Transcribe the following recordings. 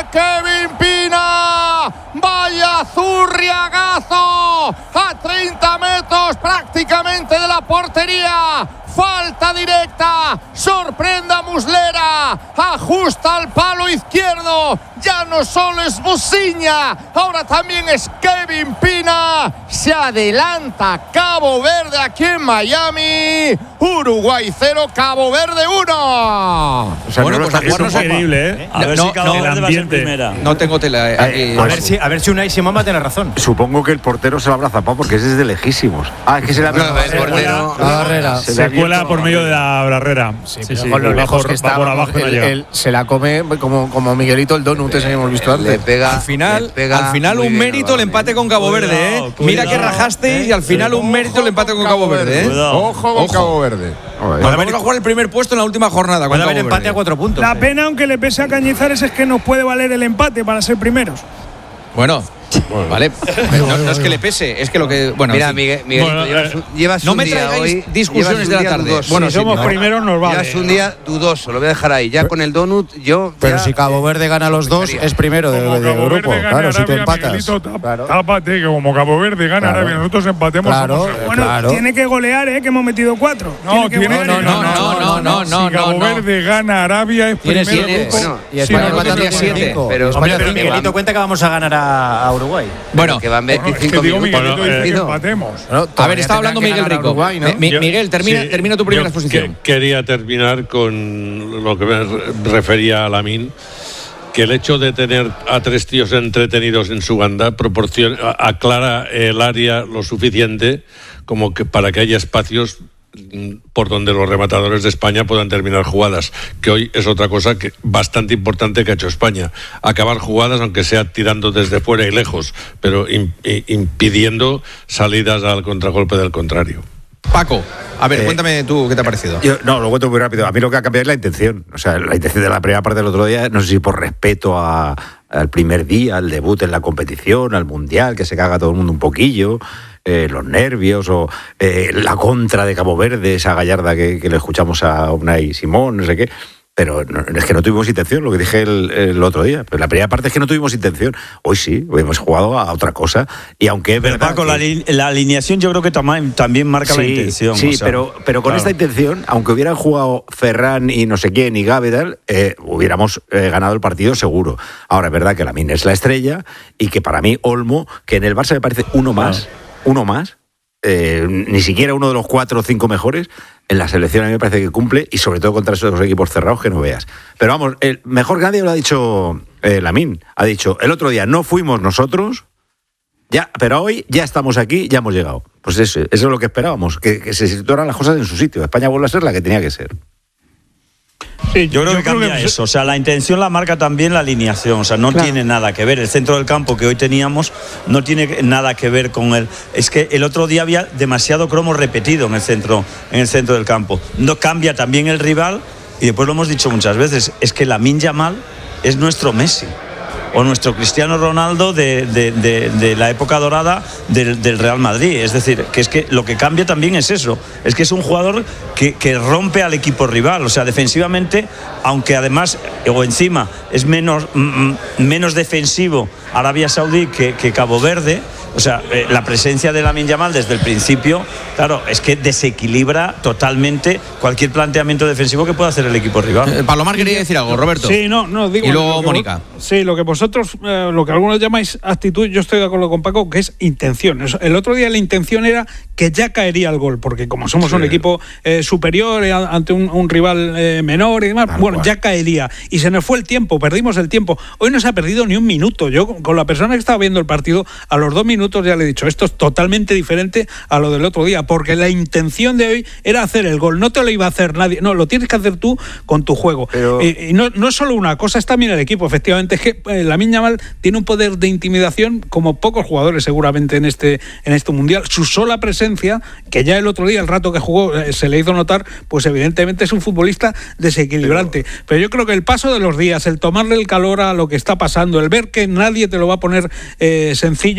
Kevin Pina. ¡Vaya zurriagazo! A 30 metros prácticamente de la portería. Falta directa. Sorprende a Muslera. Ajusta al palo izquierdo. Ya no solo es Musiña, ahora también es Kevin Pina. Se adelanta Cabo Verde aquí en Miami. Uruguay 0, Cabo Verde 1. O sea, bueno, pues es increíble, ¿eh? A ver si Cabo Verde va a ser primera. No tengo tela aquí. A ver si Unai Simón va a tener razón. Supongo que el portero se lo habrá zapado porque ese es de lejísimos. Es que se le ha el portero. La barrera. Se cuela por medio de la barrera. Sí. Con lo lejos que está, por abajo no llega. Él se la come como Miguelito el donut, ese que hemos visto antes. Le pega, al final un mérito el empate con Cabo Verde, ¿eh? Mira que rajasteis y al final un mérito el empate con Cabo Verde, ¿eh? Ojo con Cabo Verde. Vamos a jugar el primer puesto en la última jornada. Puede haber empate a 4 puntos. La pena, aunque le pese a Cañizares, es que nos puede valer el empate para ser primeros. Bueno, vale. No es que le pese, es que lo que. Bueno, mira, Miguel, llevas no un me día traigáis hoy. discusiones de la tarde. Dudoso. Bueno, si somos primeros, nos vale. Llevas un día dudoso, lo voy a dejar ahí. Ya con el donut, yo. Pero si Cabo Verde gana los dos, es primero del grupo. Claro, si tú empatas. Tápate, que como Cabo Verde gana Arabia, nosotros empatemos. Bueno, tiene que golear, que hemos metido 4. No. Si Cabo Verde gana Arabia, es primero del grupo. Y España empatando 7. Pero Miguelito cuenta que vamos a ganar a Uruguay. Bueno, que van 25 minutos. Empatemos. A ver, está hablando Miguel Rico. Miguel, termina tu primera exposición. Quería terminar con lo que me refería a Lamine, que el hecho de tener a 3 tíos entretenidos en su banda aclara el área lo suficiente como que para que haya espacios por donde los rematadores de España puedan terminar jugadas, que hoy es otra cosa que bastante importante que ha hecho España, acabar jugadas aunque sea tirando desde fuera y lejos, pero impidiendo salidas al contragolpe del contrario. Paco, a ver, cuéntame tú qué te ha parecido. Lo cuento muy rápido. A mí lo que ha cambiado es la intención. O sea, la intención de la primera parte del otro día, no sé si por respeto al primer día, al debut en la competición, al Mundial, que se caga todo el mundo un poquillo, los nervios o la contra de Cabo Verde, esa gallarda que le escuchamos a Unai Simón, no sé qué. Pero es que no tuvimos intención, lo que dije el otro día. Pero la primera parte es que no tuvimos intención. Hoy sí, hoy hemos jugado a otra cosa. Y aunque es verdad. Paco, la alineación yo creo que también marca la intención. Sí, pero con esta intención, aunque hubieran jugado Ferran y no sé quién y Gavedal, hubiéramos ganado el partido seguro. Ahora es verdad que Lamine es la estrella y que para mí Olmo, que en el Barça me parece uno más, ni siquiera uno de los 4 o 5 mejores. En la selección a mí me parece que cumple y sobre todo contra esos equipos cerrados que no veas. Pero vamos, el mejor que nadie lo ha dicho Lamine. Ha dicho, el otro día no fuimos nosotros, ya, pero hoy ya estamos aquí, ya hemos llegado. Pues eso es lo que esperábamos, que se situaran las cosas en su sitio. España vuelve a ser la que tenía que ser. Sí, yo creo que cambia eso. O sea, la intención la marca también la alineación. O sea, no tiene nada que ver. El centro del campo que hoy teníamos no tiene nada que ver con él. Es que el otro día había demasiado cromo repetido en el centro del campo. No cambia también el rival. Y después lo hemos dicho muchas veces. Es que Lamine Yamal es nuestro Messi. O nuestro Cristiano Ronaldo de la época dorada del Real Madrid. Es decir, que es que lo que cambia también es eso. Es que es un jugador que rompe al equipo rival. O sea, defensivamente, aunque además o encima es menos defensivo Arabia Saudí que Cabo Verde. O sea, la presencia de Lamine Yamal desde el principio, claro, es que desequilibra totalmente cualquier planteamiento defensivo que pueda hacer el equipo rival. Palomar quería decir algo, Roberto. Sí, no digo. Y luego Mónica. Sí, lo que vosotros, lo que algunos llamáis actitud, yo estoy de acuerdo con Paco, que es intención. El otro día la intención era que ya caería el gol, porque como somos un equipo superior ante un rival menor y demás, ya caería. Y se nos fue el tiempo, perdimos el tiempo. Hoy no se ha perdido ni un minuto. Yo, con la persona que estaba viendo el partido, a los 2 minutos ya le he dicho, esto es totalmente diferente a lo del otro día, porque la intención de hoy era hacer el gol, no te lo iba a hacer nadie, no, lo tienes que hacer tú con tu juego. Pero... y no es solo una cosa, es también el equipo, efectivamente, es que Lamine Yamal tiene un poder de intimidación como pocos jugadores seguramente en este mundial. Su sola presencia, que ya el otro día, el rato que jugó, se le hizo notar, pues evidentemente es un futbolista desequilibrante. Pero yo creo que el paso de los días, el tomarle el calor a lo que está pasando, el ver que nadie te lo va a poner sencillo, pues todo eso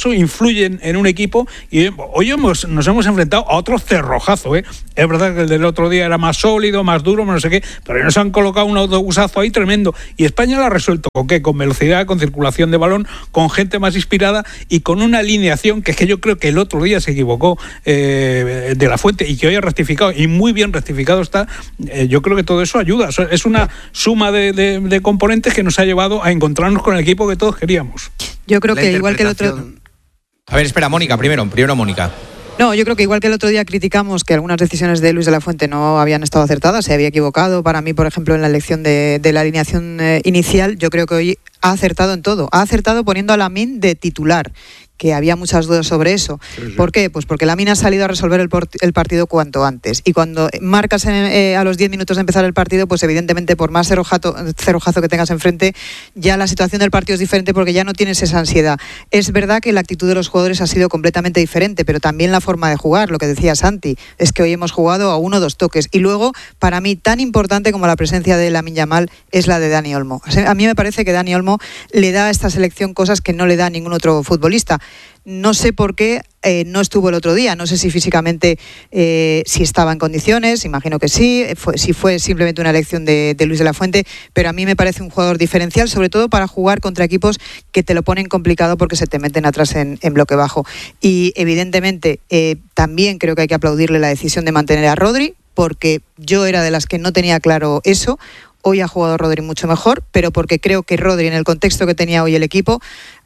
eso influye en un equipo. Y hoy nos hemos enfrentado a otro cerrojazo, ¿eh? Es verdad que el del otro día era más sólido, más duro, no sé qué, pero nos han colocado un autobusazo ahí tremendo. Y España lo ha resuelto ¿con qué? Con velocidad, con circulación de balón, con gente más inspirada y con una alineación que es que yo creo que el otro día se equivocó de la Fuente y que hoy ha rectificado, y muy bien rectificado está. Yo creo que todo eso ayuda. Es una suma de componentes que nos ha llevado a encontrarnos con el equipo que todos queríamos. Yo creo que igual que el otro... A ver, espera, Mónica, primero Mónica. No, yo creo que igual que el otro día criticamos que algunas decisiones de Luis de la Fuente no habían estado acertadas, se había equivocado para mí, por ejemplo, en la elección de la alineación inicial. Yo creo que hoy ha acertado en todo. Ha acertado poniendo a Lamine de titular, que había muchas dudas sobre eso. Sí. ¿Por qué? Pues porque Lamine ha salido a resolver el partido cuanto antes. Y cuando marcas a los 10 minutos de empezar el partido, pues evidentemente por más cerrojazo que tengas enfrente, ya la situación del partido es diferente porque ya no tienes esa ansiedad. Es verdad que la actitud de los jugadores ha sido completamente diferente, pero también la forma de jugar, lo que decía Santi, es que hoy hemos jugado a 1 o 2 toques. Y luego, para mí, tan importante como la presencia de Lamine Yamal es la de Dani Olmo. O sea, a mí me parece que Dani Olmo le da a esta selección cosas que no le da a ningún otro futbolista. No sé por qué no estuvo el otro día, no sé si físicamente si estaba en condiciones, imagino que sí, si fue simplemente una elección de Luis de la Fuente, pero a mí me parece un jugador diferencial, sobre todo para jugar contra equipos que te lo ponen complicado porque se te meten atrás en bloque bajo. Y evidentemente también creo que hay que aplaudirle la decisión de mantener a Rodri, porque yo era de las que no tenía claro eso. Hoy ha jugado Rodri mucho mejor, pero porque creo que Rodri, en el contexto que tenía hoy el equipo,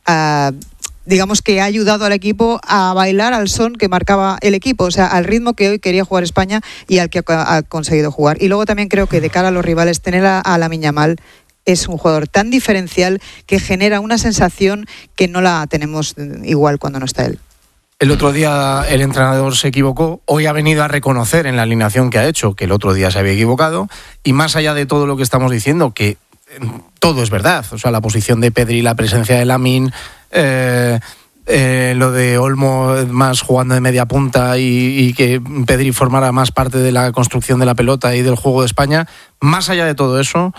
digamos que ha ayudado al equipo a bailar al son que marcaba el equipo, o sea, al ritmo que hoy quería jugar España y al que ha conseguido jugar. Y luego también creo que de cara a los rivales, tener a Lamine Yamal es un jugador tan diferencial que genera una sensación que no la tenemos igual cuando no está él. El otro día el entrenador se equivocó, hoy ha venido a reconocer en la alineación que ha hecho que el otro día se había equivocado, y más allá de todo lo que estamos diciendo, que todo es verdad, o sea, la posición de Pedri, la presencia de Lamine, lo de Olmo más jugando de media punta y que Pedri formara más parte de la construcción de la pelota y del juego de España, más allá de todo eso,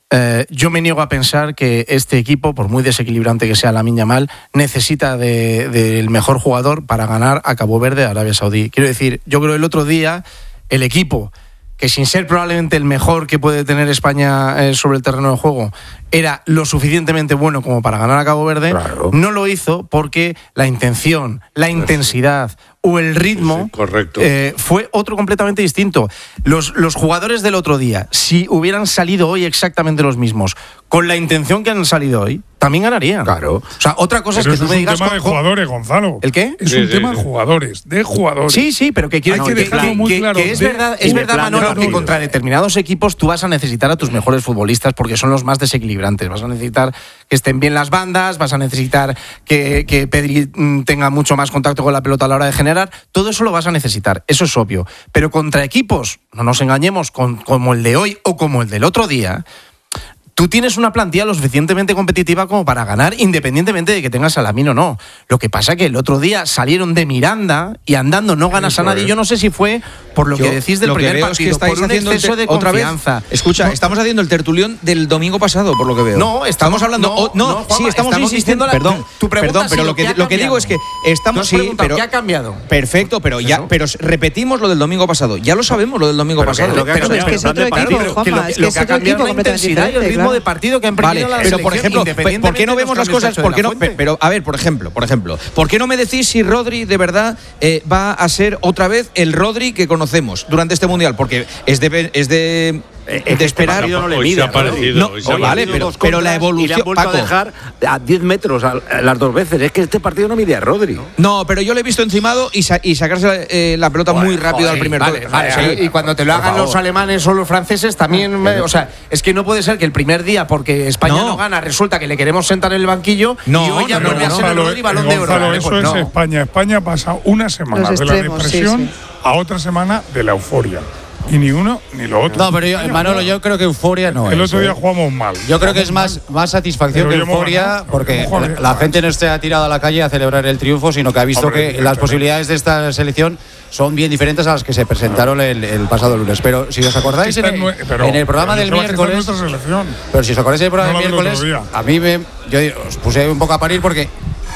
yo me niego a pensar que este equipo, por muy desequilibrante que sea Lamine Yamal, necesita del mejor jugador para ganar a Cabo Verde, Arabia Saudí. Quiero decir, yo creo que el otro día el equipo, que sin ser probablemente el mejor que puede tener España sobre el terreno de juego, era lo suficientemente bueno como para ganar a Cabo Verde, claro, no lo hizo porque la intención, la intensidad o el ritmo fue otro completamente distinto. Los jugadores del otro día, si hubieran salido hoy exactamente los mismos, con la intención que han salido hoy, también ganarían. Claro. O sea, otra cosa pero es que tú me digas... Es un tema de jugadores, Gonzalo. ¿El qué? Es un tema de jugadores, Sí, pero que quiero decir que es verdad, Manolo, que contra determinados equipos tú vas a necesitar a tus mejores futbolistas porque son los más desequilibrantes. Vas a necesitar que estén bien las bandas, vas a necesitar que Pedri tenga mucho más contacto con la pelota a la hora de generar. Todo eso lo vas a necesitar, eso es obvio. Pero contra equipos, no nos engañemos, como el de hoy o como el del otro día, tú tienes una plantilla lo suficientemente competitiva como para ganar, independientemente de que tengas a Lamine o no. Lo que pasa es que el otro día salieron de Miranda y andando no ganas a nadie. Yo no sé si fue por lo que decís del primer partido, es que por un exceso de confianza. Escucha, estamos haciendo el tertulión del domingo pasado, por lo que veo. No, estamos hablando... estamos insistiendo... Perdón, pero lo que digo es que estamos... ¿Qué ha cambiado? Perfecto, pero repetimos lo del domingo pasado. Ya lo sabemos, lo del domingo pasado. Pero es que es otro equipo, Juanma. Es que es otro equipo completamente diferente. De partido que han perdido la pero por ejemplo, ¿por qué no vemos las cosas? ¿Por qué no? Pero a ver, por ejemplo, ¿por qué no me decís si Rodri de verdad va a ser otra vez el Rodri que conocemos durante este mundial? Porque es de esperar. No le mide, vale, pero la evolución. Y le han vuelto a dejar a 10 metros las 2 veces. Es que este partido no mide a Rodri. No, pero yo le he visto encimado y sacarse la pelota muy rápido al primer gol. Y cuando te lo hagan los alemanes o los franceses también, o sea, es que no puede ser que el primer día, porque España no gana, resulta que le queremos sentar en el banquillo y hoy ya vuelve a ser el Rodri Balón de Oro. Eso es España. España pasa una semana de la depresión a otra semana de la euforia. Y ni uno ni lo otro. No, pero Manolo, yo creo que euforia no es. El otro día jugamos mal. Yo creo que es más satisfacción que euforia, porque la gente no se ha tirado a la calle a celebrar el triunfo, sino que ha visto que las posibilidades de esta selección son bien diferentes a las que se presentaron el pasado lunes. Pero si os acordáis, en el programa del miércoles. Pero si os acordáis del programa del miércoles, a mí yo os puse un poco a parir porque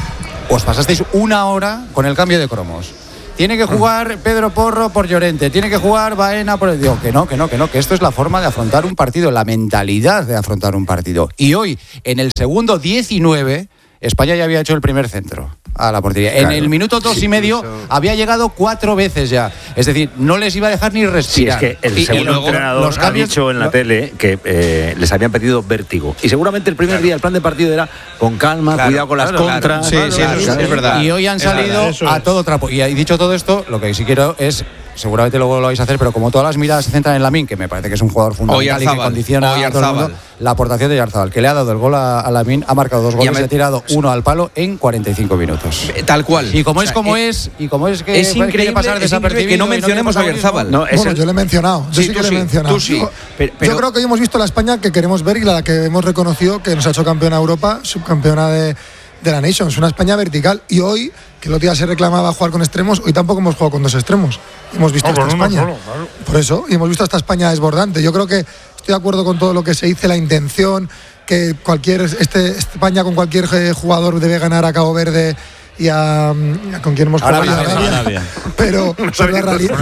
os pasasteis una hora con el cambio de cromos. Tiene que jugar Pedro Porro por Llorente, tiene que jugar Baena por... Digo, que no, que esto es la forma de afrontar un partido, la mentalidad de afrontar un partido. Y hoy, en el segundo 19, España ya había hecho el primer centro a la portería. Claro, en el minuto 2 y medio había llegado 4 veces ya. Es decir, no les iba a dejar ni respirar. Sí, es que el segundo entrenador ha dicho en la tele que les habían pedido vértigo. Y seguramente el primer día el plan de partido era con calma, cuidado con las contras. Sí, es verdad. Y hoy han salido a todo trapo. Y dicho todo esto, lo que sí quiero es... Seguramente luego lo vais a hacer, pero como todas las miradas se centran en Lamine, que me parece que es un jugador fundamental y que condiciona a todo el mundo, la aportación de Oyarzabal, que le ha dado el gol a Lamine, ha marcado 2 goles y ha tirado 1 al palo en 45 minutos. Tal cual. Y como es que es increíble pasar desapercibido que no mencionemos a Oyarzabal. No, yo le he mencionado. Yo sí que le he mencionado. Tú sí. Yo creo que hoy hemos visto la España que queremos ver y la que hemos reconocido que nos ha hecho campeona de Europa, subcampeona de la Nations, una España vertical. Y hoy, que el otro día se reclamaba jugar con extremos, hoy tampoco hemos jugado con 2 extremos. Hemos visto esta España. Por eso, y hemos visto esta España desbordante. Yo creo que estoy de acuerdo con todo lo que se dice, la intención, que España con cualquier jugador debe ganar a Cabo Verde y a con quien hemos jugado. Pero la realidad.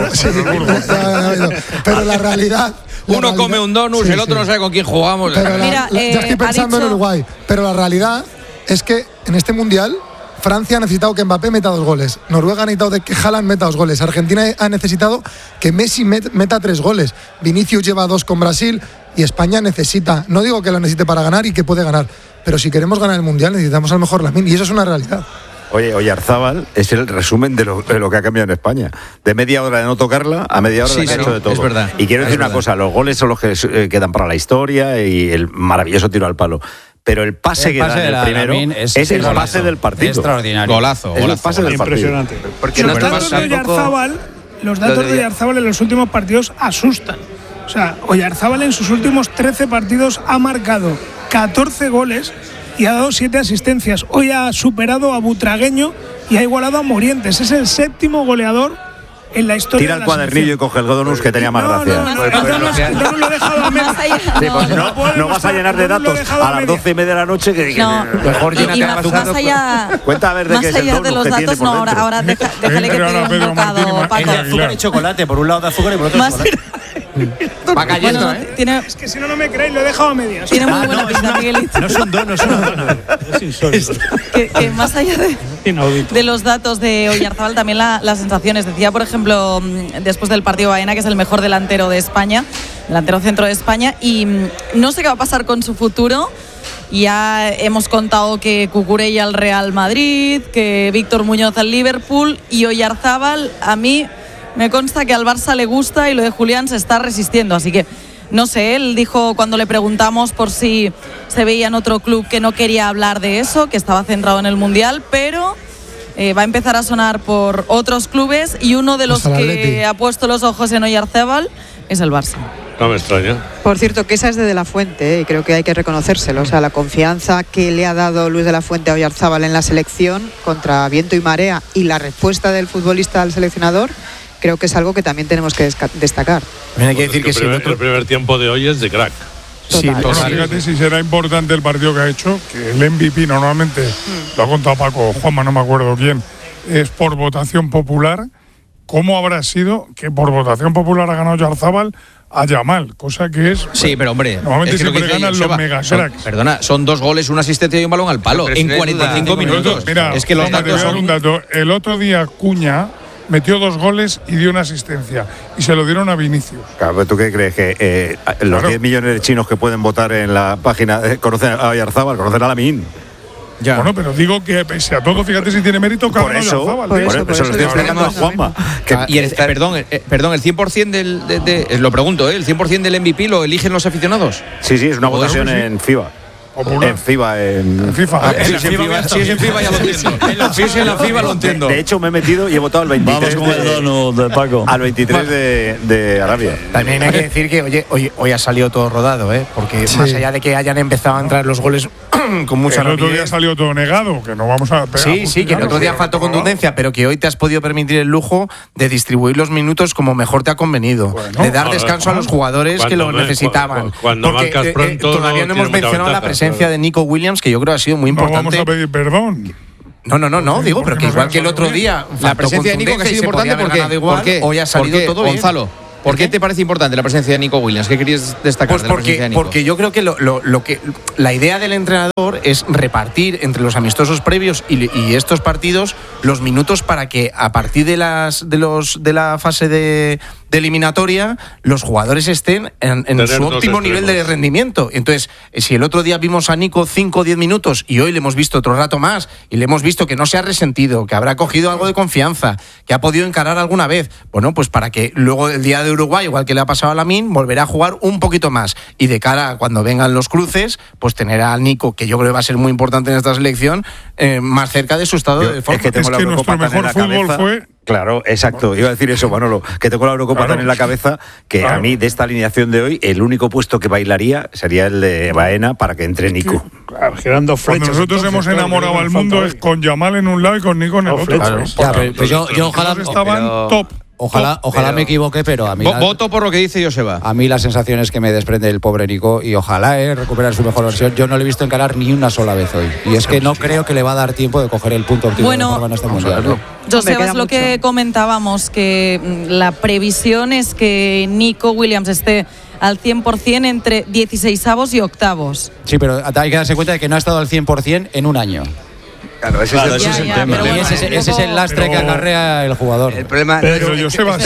Pero la realidad. Uno come un donut, el otro no sabe con quién jugamos. Ya estoy pensando en Uruguay. Pero la realidad es que en este mundial Francia ha necesitado que Mbappé meta 2 goles. Noruega ha necesitado de que Haaland meta 2 goles. Argentina ha necesitado que Messi meta 3 goles. Vinicius lleva 2 con Brasil y España necesita. No digo que lo necesite para ganar y que puede ganar, pero si queremos ganar el mundial necesitamos a lo mejor Lamine y eso es una realidad. Oye, Oyarzabal es el resumen de lo que ha cambiado en España. De media hora de no tocarla a media hora de que ha hecho de todo. Es verdad. Y quiero decir una cosa, los goles son los que quedan para la historia y el maravilloso tiro al palo. Pero el pase que da en el primero es el pase del partido. Extraordinario. Golazo. Es el pase del impresionante. partido. Porque los datos de Oyarzabal en los últimos partidos asustan. O sea, Oyarzabal en sus últimos 13 partidos ha marcado 14 goles y ha dado 7 asistencias. Hoy ha superado a Butragueño y ha igualado a Morientes. Es el 7º goleador en la historia. Tira el cuadernillo y coge el Godonus que tenía más gracia. El Donus lo he dejado a media. No vas a llenar de datos a las 12:30 de la noche que mejor llena más allá. Cuenta a ver de qué es el Donus de los que tiene datos, por no, dentro. ahora déjale que te diga un bocado, Paco. Azúcar y chocolate, por un lado de azúcar y por otro chocolate. Va cayendo, Es que si no me creéis, lo he dejado a medias. Tiene muy buena pinta, Miguelito. No es un don, no es un don. Es insólito. Que más allá de los datos de Oyarzabal, también las sensaciones. Decía, por ejemplo, después del partido Baena, que es el mejor delantero de España, delantero centro de España, y no sé qué va a pasar con su futuro. Ya hemos contado que Cucurella al Real Madrid, que Víctor Muñoz al Liverpool, y Oyarzabal, a mí me consta que al Barça le gusta y lo de Julián se está resistiendo, así que no sé, él dijo cuando le preguntamos por si se veía en otro club que no quería hablar de eso, que estaba centrado en el Mundial, pero va a empezar a sonar por otros clubes y uno de los que ha puesto los ojos en Oyarzabal es el Barça. No me extraña. Por cierto, que esa es de la Fuente, y creo que hay que reconocérselo. O sea, la confianza que le ha dado Luis de la Fuente a Oyarzabal en la selección contra viento y marea y la respuesta del futbolista al seleccionador, creo que es algo que también tenemos que destacar. Hay que decir que el primer tiempo de hoy es de crack. Sí, fíjate si será importante el partido que ha hecho, que el MVP normalmente, lo ha contado Paco, Juanma, no me acuerdo quién, es por votación popular. ¿Cómo habrá sido que por votación popular ha ganado Oyarzabal a Yamal? Cosa que es... Sí, pero hombre... Normalmente siempre ganan los mega cracks. Perdona, son 2 goles, una asistencia y un balón al palo en 45 minutos. Mira, es que los datos son... un dato. El otro día Cuña metió 2 goles y dio una asistencia. Y se lo dieron a Vinicius. Claro, ¿tú qué crees? ¿Que los 10 millones de chinos que pueden votar en la página conocen a Oyarzabal, conocen a Lamine? Ya. Bueno, pero digo que pese a todo, fíjate si tiene mérito cada uno. Por eso lo estoy explicando a Juanma. Y perdón, el 100% lo pregunto, ¿el 100% del MVP lo eligen los aficionados? Sí, es una votación en FIBA. En FIFA. En FIFA. Si es en FIFA ya lo entiendo. En la FIFA, en la FIBA lo entiendo. De hecho, me he metido y he votado al 23. Vamos con el dono de Paco. Al 23 de Arabia. También hay que decir que hoy ha salido todo rodado, porque más allá de que hayan empezado a entrar los goles con mucha rapidez. El otro día salió todo negado, que no vamos a pegar. Sí, que el otro día faltó contundencia, pero que hoy te has podido permitir el lujo de distribuir los minutos como mejor te ha convenido, de dar descanso a los jugadores que lo necesitaban. Cuando marcas pronto, todavía no hemos mencionado la presencia de Nico Williams, que yo creo ha sido muy importante. No vamos a pedir perdón. No, digo, pero que igual que el otro día. La presencia de Nico que ha sido importante porque hoy ha salido todo bien. Gonzalo, ¿por qué te parece importante la presencia de Nico Williams? ¿Qué querías destacar de la presencia de Nico? Porque yo creo que la idea del entrenador es repartir entre los amistosos previos y estos partidos los minutos para que a partir de la fase de eliminatoria los jugadores estén en su óptimo nivel de rendimiento. Entonces, si el otro día vimos a Nico 5 o 10 minutos y hoy le hemos visto otro rato más y le hemos visto que no se ha resentido, que habrá cogido algo de confianza, que ha podido encarar alguna vez, bueno, pues para que luego el día de Uruguay, igual que le ha pasado a Lamine, volverá a jugar un poquito más y de cara a cuando vengan los cruces, pues tener a Nico, que yo creo que va a ser muy importante en esta selección, más cerca de su estado de forma. Es que tengo la Eurocopa tan en la cabeza. Claro, exacto. Iba a decir eso, Manolo, que tengo la Eurocopa tan en la cabeza que a mí, de esta alineación de hoy, el único puesto que bailaría sería el de Baena para que entre Nico. Cuando nosotros hemos enamorado al mundo es con Yamal en un lado y con Nico en el otro. Pues yo ojalá estaban top. Ojalá me equivoque, pero a mí... Voto por lo que dice Joseba. A mí las sensaciones que me desprende el pobre Nico, y ojalá recuperar su mejor versión, yo no le he visto encarar ni una sola vez hoy. Y es que no creo que le va a dar tiempo de coger el punto óptimo de forma en este mundial. ¿No? Joseba, es lo que comentábamos, que la previsión es que Nico Williams esté al 100% entre 16avos y octavos. Sí, pero hay que darse cuenta de que no ha estado al 100% en un año. Claro, ese es el tema. Y ese es el lastre que acarrea el jugador. El problema pero Joseba,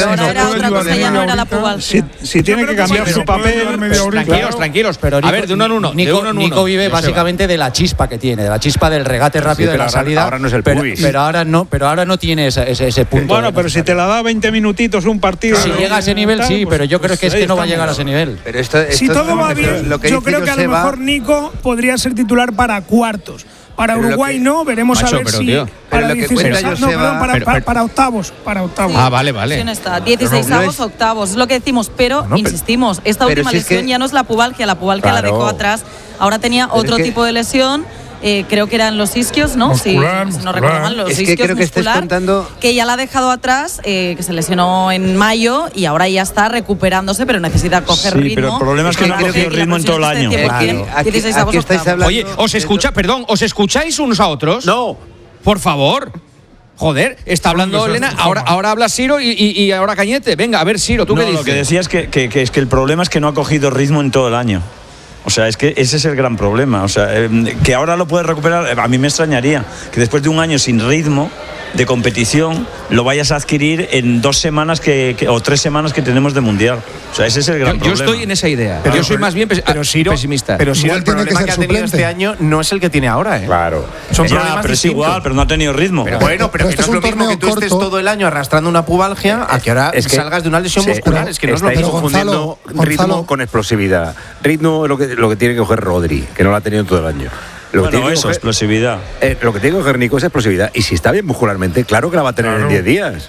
si tiene que cambiar su papel. Tranquilos. Pero a ver, de uno en uno. Nico vive básicamente de la chispa que tiene, de la chispa del regate rápido de la salida. Ahora no es el pero ahora no tiene ese punto. Bueno, pero si te la da 20 minutitos un partido. Si llega a ese nivel, sí, pero yo creo que es que no va a llegar a ese nivel. Si todo va bien, yo creo que a lo mejor Nico podría ser titular para cuartos. Para Uruguay no, veremos a ver si para 16, para octavos. Ah, vale. Está 16avos, octavos, es lo que decimos, pero insistimos, esta última lesión ya no es la pubalgia la dejó atrás, ahora tenía otro tipo de lesión. Creo que eran los isquios, ¿no? Muscular, si no recuerdo mal, los isquios creo que muscular, que ya la ha dejado atrás, que se lesionó en mayo y ahora ya está recuperándose, pero necesita coger ritmo. Pero el problema es que no ha cogido ritmo en todo el año. Aquí estáis hablando. Oye, ¿os escucháis unos a otros? No. Por favor. Joder, está hablando Elena, ahora habla Siro y ahora Cañete. Venga, a ver, Siro, ¿tú qué dices? Lo que decía es que el problema es que no ha cogido ritmo en todo el año. O sea, es que ese es el gran problema. O sea, que ahora lo puede recuperar, a mí me extrañaría que después de un año sin ritmo de competición lo vayas a adquirir en 2 semanas o 3 semanas que tenemos de mundial. O sea, ese es el gran problema. Yo estoy en esa idea. Pero yo soy más bien pesimista. Pero Siro, el problema que ha tenido este año no es el que tiene ahora. Claro. Son pero es igual, pero no ha tenido ritmo. Pero que no es lo mismo que tú estés todo el año arrastrando una pubalgia a que ahora salgas de una lesión muscular. Es que no es lo mismo. Estáis confundiendo ritmo con explosividad. Ritmo es lo que tiene que coger Rodri, que no lo ha tenido todo el año. Explosividad. Lo que tiene que coger Nico es explosividad. Y si está bien muscularmente, claro que la va a tener en 10 días.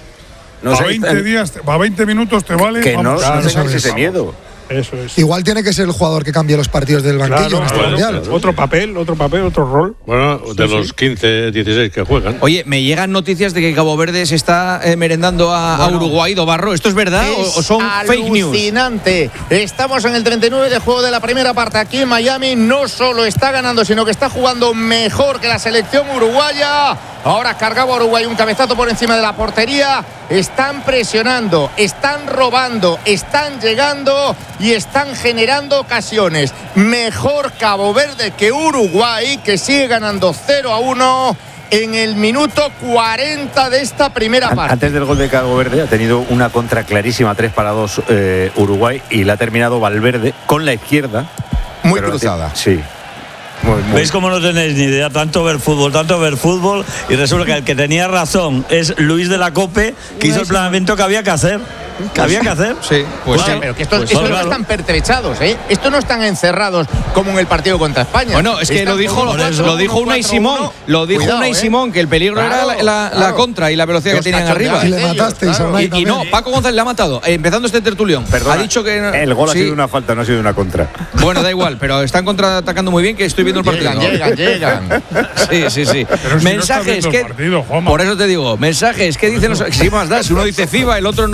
Va 20 minutos, te vale. Que no tengáis ese miedo. Eso es. Igual tiene que ser el jugador que cambie los partidos del banquillo en este mundial. Otro papel, otro rol. Bueno, de los 15, 16 que juegan. Oye, me llegan noticias de que Cabo Verde se está merendando a Uruguay, Dobarro. ¿Esto es verdad o son fake news? Alucinante. Estamos en el 39 de juego de la primera parte aquí en Miami. No solo está ganando, sino que está jugando mejor que la selección uruguaya. Ahora cargaba Uruguay un cabezazo por encima de la portería. Están presionando, están robando, están llegando y están generando ocasiones. Mejor Cabo Verde que Uruguay, que sigue ganando 0-1 en el minuto 40 de esta primera parte. Antes del gol de Cabo Verde ha tenido una contra clarísima, 3-2 Uruguay, y la ha terminado Valverde con la izquierda. Muy cruzada. Sí. ¿Veis cómo no tenéis ni idea? Tanto ver fútbol, y resulta que el que tenía razón es Luis de la Cope, que hizo el planeamiento que había que hacer. Sí, pues claro, pero que estos no están pertrechados, ¿eh? Estos no están encerrados como en el partido contra España. Bueno, es que lo dijo Unai Simón. Lo dijo Unai Simón, que el peligro era la contra y la velocidad que tenían arriba. Y le matasteis a Unai y no, Paco González le ha matado. Empezando este tertulión. Perdona, ha dicho que el gol ha sido una falta, no ha sido una contra. Bueno, da igual, pero están contraatacando muy bien, que estoy viendo el partido. Llegan. Sí. Mensajes, por eso te digo, mensajes, ¿qué dicen los? Si más da, si uno dice FIBA, el otro no sabe contra quién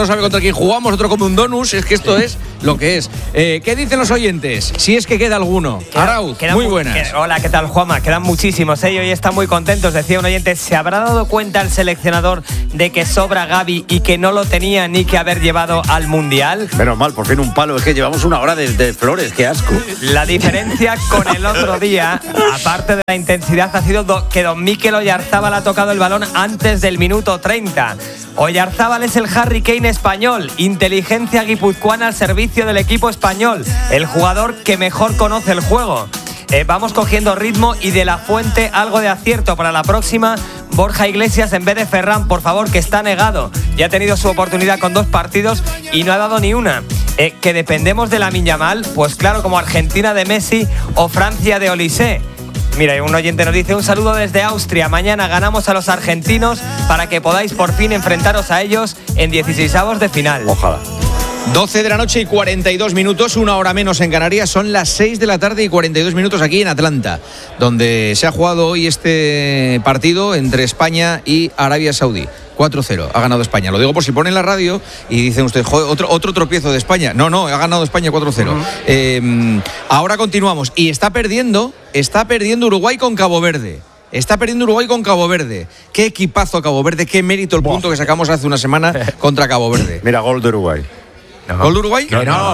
aquí jugamos, otro come un donus, es que esto es lo que es. ¿Qué dicen los oyentes? Si es que queda alguno. Arauz, muy buenas. Hola, ¿qué tal, Juanma? Quedan muchísimos, y hoy están muy contentos. Decía un oyente, ¿se habrá dado cuenta el seleccionador de que sobra Gavi y que no lo tenía ni que haber llevado al Mundial? Menos mal, por fin un palo. Es que llevamos una hora de flores, qué asco. La diferencia con el otro día, aparte de la intensidad, ha sido que don Mikel Oyarzábal ha tocado el balón antes del minuto 30. Oyarzábal es el Harry Kane español, inteligencia guipuzcoana al servicio del equipo español, el jugador que mejor conoce el juego. Vamos cogiendo ritmo y de la Fuente algo de acierto para la próxima. Borja Iglesias en vez de Ferran, por favor, que está negado. Ya ha tenido su oportunidad con 2 partidos y no ha dado ni una. Que dependemos de Lamine Yamal, pues claro, como Argentina de Messi o Francia de Olise. Mira, un oyente nos dice, un saludo desde Austria. Mañana ganamos a los argentinos para que podáis por fin enfrentaros a ellos en 16avos de final. Ojalá. 12 de la noche y 42 minutos, una hora menos en Canarias. Son las 6 de la tarde y 42 minutos aquí en Atlanta, donde se ha jugado hoy este partido entre España y Arabia Saudí. 4-0, ha ganado España. Lo digo por si ponen la radio y dicen ustedes, joder, otro tropiezo de España. No, ha ganado España 4-0. Ahora continuamos. Y está perdiendo Uruguay con Cabo Verde. Está perdiendo Uruguay con Cabo Verde. Qué equipazo Cabo Verde, qué mérito el punto que sacamos hace una semana contra Cabo Verde. Mira, gol de Uruguay. No. ¿Gol de Uruguay? Que no.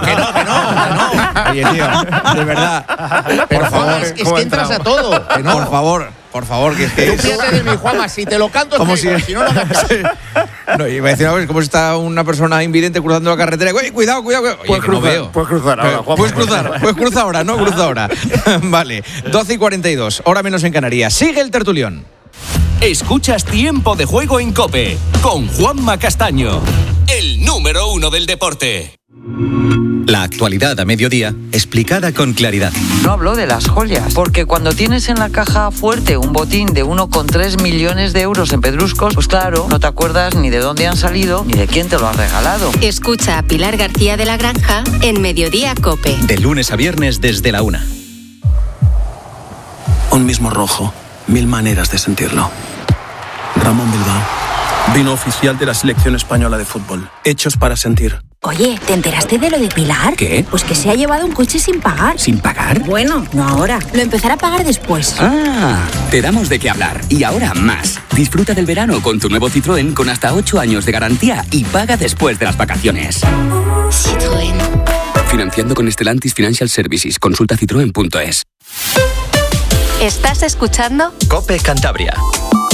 Oye, tío, de verdad. Por favor, es que entras a todo. Que no. Por favor, que es que. Tú fíjate de mi, Juanma, si te lo canto, como si no me caso. No, iba a decir, a ver, ¿cómo está una persona invidente cruzando la carretera? Oye, cuidado. Oye, puedes cruzar ahora, Juanma. Puedes cruzar ahora, no cruza ahora. Vale, 12 y 42, hora menos en Canarias. Sigue el tertulión. Escuchas Tiempo de Juego en COPE con Juanma Castaño, el número 1 del deporte. La actualidad a mediodía, explicada con claridad. No hablo de las joyas, porque cuando tienes en la caja fuerte un botín de 1,3 millones de euros en pedruscos, pues claro, no te acuerdas ni de dónde han salido ni de quién te lo ha regalado. Escucha a Pilar García de la Granja en Mediodía COPE. De lunes a viernes desde la 1. Un mismo rojo, 1000 maneras de sentirlo. Ramón Bilbao, vino oficial de la selección española de fútbol. Hechos para sentir. Oye, ¿te enteraste de lo de Pilar? ¿Qué? Pues que se ha llevado un coche sin pagar. ¿Sin pagar? Bueno, no ahora. Lo empezará a pagar después. Ah, te damos de qué hablar. Y ahora más. Disfruta del verano con tu nuevo Citroën con hasta 8 años de garantía y paga después de las vacaciones. Citroën. Financiando con Stellantis Financial Services. Consulta citroen.es. ¿Estás escuchando? COPE Cantabria.